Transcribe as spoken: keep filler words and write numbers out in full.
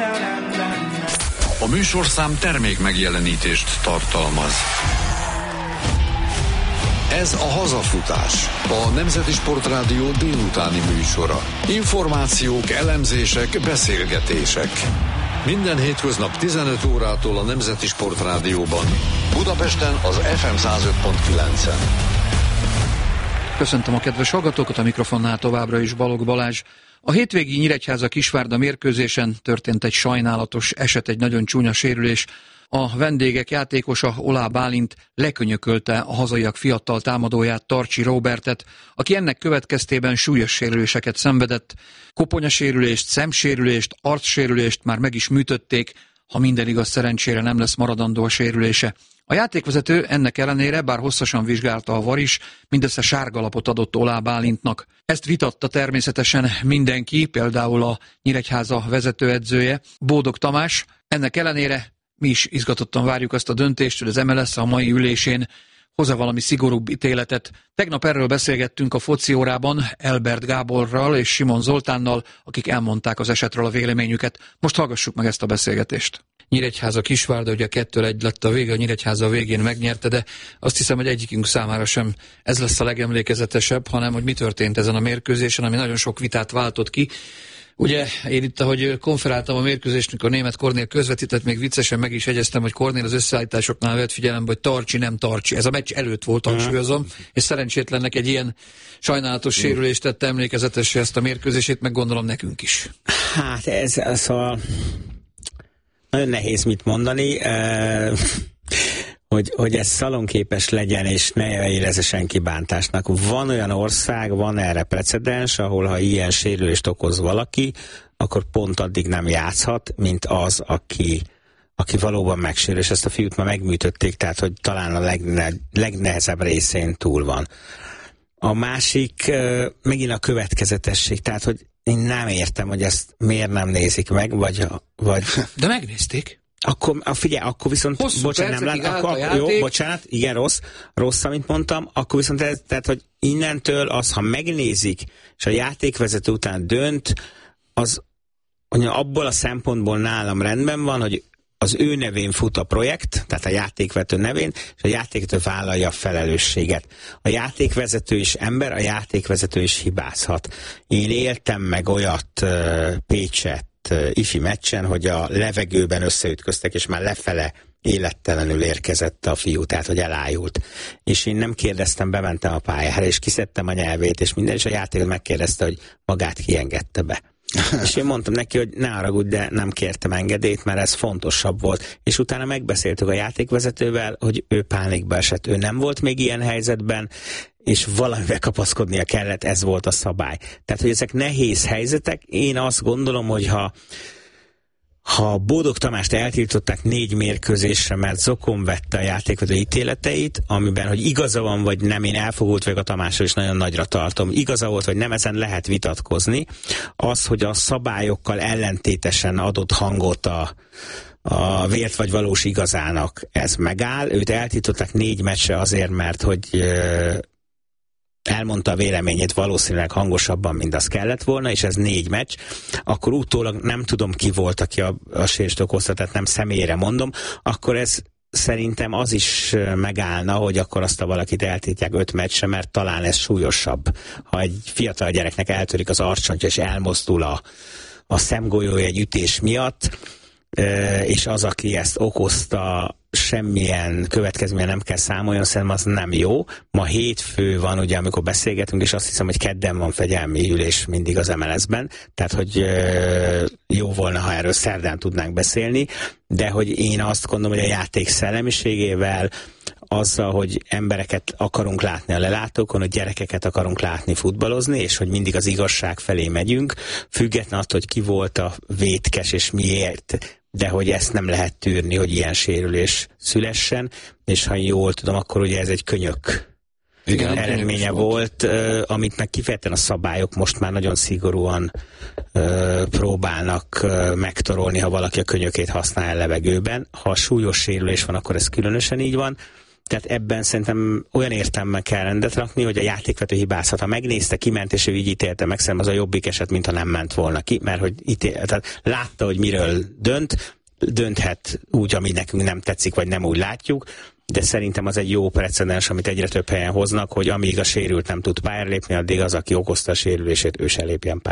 A műsorszám termék megjelenítést tartalmaz. Ez a Hazafutás, a Nemzeti Sportrádió délutáni műsora. Információk, elemzések, beszélgetések. Minden hétköznap tizenöt órától a Nemzeti Sportrádióban. Budapesten az ef em száz öt pont kilencen. Köszöntöm a kedves hallgatókat, a mikrofonnál továbbra is Balogh Balázs. A hétvégi Nyíregyháza-Kisvárda mérkőzésen történt egy sajnálatos eset, egy nagyon csúnya sérülés. A vendégek játékosa, Olá Bálint lekönyökölte a hazaiak fiatal támadóját, Tarcsi Róbertet, aki ennek következtében súlyos sérüléseket szenvedett. Koponyasérülést, szemsérülést, arcsérülést már meg is műtötték, ha minden igaz, szerencsére nem lesz maradandó a sérülése. A játékvezető ennek ellenére, bár hosszasan vizsgálta a var is, mindössze sárgalapot adott Olá Bálintnak. Ezt vitatta természetesen mindenki, például a Nyíregyháza vezetőedzője, Bódog Tamás. Ennek ellenére mi is izgatottan várjuk azt a döntést, hogy az em el es a mai ülésén hoz-e valami szigorúbb ítéletet. Tegnap erről beszélgettünk a foci órában Elbert Gáborral és Simon Zoltánnal, akik elmondták az esetről a véleményüket. Most hallgassuk meg ezt a beszélgetést. Nyíregyháza-Kisvárda, ugye kettő egy lett a vége, a Nyíregyháza a végén megnyerte, de azt hiszem, hogy egyikünk számára sem ez lesz a legemlékezetesebb, hanem hogy mi történt ezen a mérkőzésen, ami nagyon sok vitát váltott ki. Ugye én itt, ahogy konferáltam a mérkőzést, mikor Németh Kornél közvetített, még viccesen meg is jegyeztem, hogy Kornél az összeállításoknál vett figyelembe, hogy Tarcsi, nem Tarcsi. Ez a meccs előtt volt, hangsúlyozom, és szerencsétlennek egy ilyen sajnálatos sérülést tette emlékezetesre ezt a mérkőzését, meg gondolom nekünk is. Hát ez az a... Nagyon nehéz mit mondani, uh, hogy, hogy ez szalonképes legyen, és ne érezze senki bántásnak. Van olyan ország, van erre precedens, ahol ha ilyen sérülést okoz valaki, akkor pont addig nem játszhat, mint az, aki, aki valóban megsérül, és ezt a fiút már megműtötték, tehát hogy talán a legne, legnehezebb részén túl van. A másik, uh, megint a következetesség, tehát hogy én nem értem, hogy ezt miért nem nézik meg, vagy... vagy... De megnézték. Akkor, figyelj, akkor viszont... Hosszú bocsánat, nem lát, akkor, jó, bocsánat, igen, rossz, rossz, amit mondtam, akkor viszont ez, tehát, hogy innentől az, ha megnézik, és a játékvezető után dönt, az abból a szempontból nálam rendben van, hogy az ő nevén fut a projekt, tehát a játékvezető nevén, és a játékvezető vállalja a felelősséget. A játékvezető is ember, a játékvezető is hibázhat. Én éltem meg olyat uh, Pécset uh, ifi meccsen, hogy a levegőben összeütköztek, és már lefele élettelenül érkezett a fiú, tehát hogy elájult. És én nem kérdeztem, bementem a pályára, és kiszedtem a nyelvét, és minden, és a játékot megkérdezte, hogy magát kiengedte be. És én mondtam neki, hogy ne haragudj, de nem kértem engedélyt, mert ez fontosabb volt. És utána megbeszéltük a játékvezetővel, hogy ő pánikba esett, ő nem volt még ilyen helyzetben, és valamivel kapaszkodnia kellett, ez volt a szabály. Tehát, hogy ezek nehéz helyzetek, én azt gondolom, hogy ha Ha Bódog Tamást eltiltották négy mérkőzésre, mert zokon vette a játékvezető ítéleteit, amiben, hogy igaza van, vagy nem, én elfogult vagyok a Tamásról, és nagyon nagyra tartom. Igaza volt, vagy nem, ezen lehet vitatkozni. Az, hogy a szabályokkal ellentétesen adott hangot a, a vért vagy valós igazának, ez megáll. Őt eltiltották négy meccsre azért, mert hogy... elmondta a véleményét valószínűleg hangosabban, mint az kellett volna, és ez négy meccs, akkor utólag nem tudom ki volt, aki a, a sérülést okozta, tehát nem személyre mondom, akkor ez szerintem az is megállna, hogy akkor azt a valakit eltiltják öt meccsre, mert talán ez súlyosabb. Ha egy fiatal gyereknek eltörik az arcsontja, és elmozdul a, a szemgolyója egy ütés miatt, és az, aki ezt okozta, semmilyen következménye nem kell számoljon, szerintem az nem jó. Ma hétfő van, ugye, amikor beszélgetünk, és azt hiszem, hogy kedden van fegyelmi ülés mindig az em el es-ben, tehát, hogy jó volna, ha erről szerdán tudnánk beszélni, de hogy én azt gondolom, hogy a játék szellemiségével, azzal, hogy embereket akarunk látni a lelátókon, hogy gyerekeket akarunk látni futballozni, és hogy mindig az igazság felé megyünk, független attól, hogy ki volt a vétkes és miért, de hogy ezt nem lehet tűrni, hogy ilyen sérülés szülessen, és ha jól tudom, akkor ugye ez egy könyök Igen, eredménye volt, volt, amit meg kifejezetten a szabályok most már nagyon szigorúan uh, próbálnak uh, megtorolni, ha valaki a könyökét használja levegőben. Ha súlyos sérülés van, akkor ez különösen így van, Tehát ebben szerintem olyan értelme kell rendet rakni, hogy a játékvető hibázhat. Ha megnézte, kiment és ő így ítélte meg, szerintem az a jobbik eset, mint ha nem ment volna ki, mert hogy ítél, tehát látta, hogy miről dönt, dönthet úgy, ami nekünk nem tetszik, vagy nem úgy látjuk, de szerintem az egy jó precedens, amit egyre több helyen hoznak, hogy amíg a sérült nem tud pályára lépni, addig az, aki okozta a sérülését, ő se lépjen pályára.